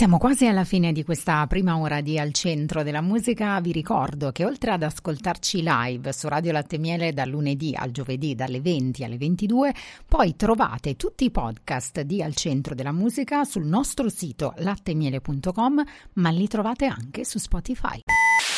Siamo quasi alla fine di questa prima ora di Al Centro della Musica. Vi ricordo che oltre ad ascoltarci live su Radio Latte Miele dal lunedì al giovedì dalle 20 alle 22, poi trovate tutti i podcast di Al Centro della Musica sul nostro sito lattemiele.com, ma li trovate anche su Spotify.